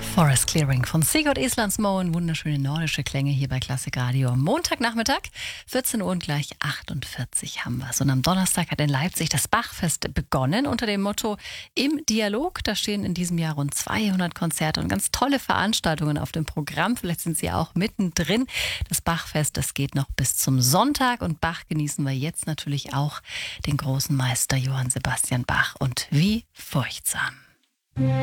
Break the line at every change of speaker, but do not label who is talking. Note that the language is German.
Forest Clearing von Sigurd Islandsmoen. Wunderschöne nordische Klänge hier bei Klassik Radio. Montagnachmittag, 14 Uhr und gleich 48 haben wir es. Und am Donnerstag hat in Leipzig das Bachfest begonnen unter dem Motto Im Dialog. Da stehen in diesem Jahr rund 200 Konzerte und ganz tolle Veranstaltungen auf dem Programm. Vielleicht sind Sie auch mittendrin. Das Bachfest, das geht noch bis zum Sonntag. Und Bach genießen wir jetzt natürlich auch den großen Meister Johann Sebastian Bach. Und wie furchtsam.